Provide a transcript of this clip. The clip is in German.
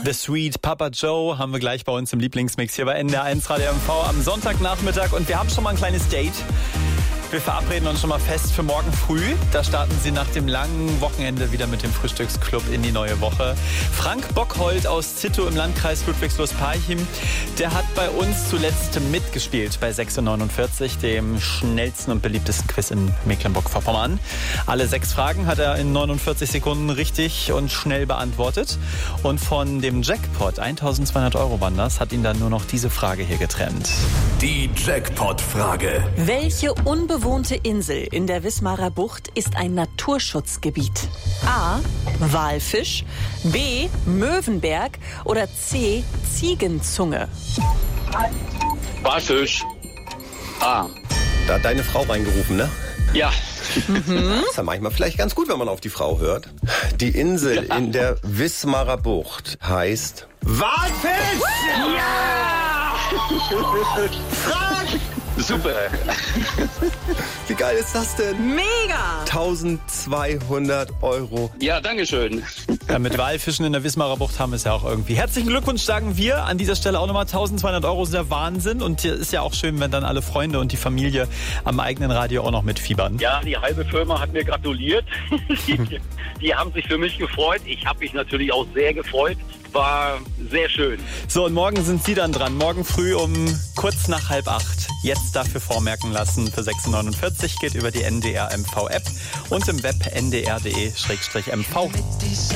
The Sweet Papa Joe haben wir gleich bei uns im Lieblingsmix hier bei NDR1 Radio MV am Sonntagnachmittag. Und wir haben schon mal ein kleines Date. Wir verabreden uns schon mal fest für morgen früh. Da starten Sie nach dem langen Wochenende wieder mit dem Frühstücksclub in die neue Woche. Frank Bockhold aus Zittow im Landkreis Ludwigslust-Parchim, der hat bei uns zuletzt mitgespielt bei 6:49, dem schnellsten und beliebtesten Quiz in Mecklenburg-Vorpommern. Alle 6 Fragen hat er in 49 Sekunden richtig und schnell beantwortet. Und von dem Jackpot, 1.200 € waren das, hat ihn dann nur noch diese Frage hier getrennt. Die Jackpot-Frage. Welche unbewohnte Insel in der Wismarer Bucht ist ein Naturschutzgebiet? A. Walfisch, B. Möwenberg oder C. Ziegenzunge? Walfisch. A. Da hat deine Frau reingerufen, ne? Ja. Das ist ja manchmal vielleicht ganz gut, wenn man auf die Frau hört. Die Insel in der Wismarer Bucht heißt Walfisch! Ja! Frank! Super. Wie geil ist das denn? Mega! 1.200 €. Ja, dankeschön. Ja, mit Walfischen in der Wismarer Bucht haben wir es ja auch irgendwie. Herzlichen Glückwunsch sagen wir an dieser Stelle auch nochmal. 1.200 € ist der Wahnsinn. Und hier ist ja auch schön, wenn dann alle Freunde und die Familie am eigenen Radio auch noch mitfiebern. Ja, die halbe Firma hat mir gratuliert. Die haben sich für mich gefreut. Ich habe mich natürlich auch sehr gefreut. War sehr schön. So, und morgen sind Sie dann dran. Morgen früh um kurz nach 7:30. Jetzt dafür vormerken lassen. Für 6:49 geht über die NDR MV App und im Web ndr.de/mv.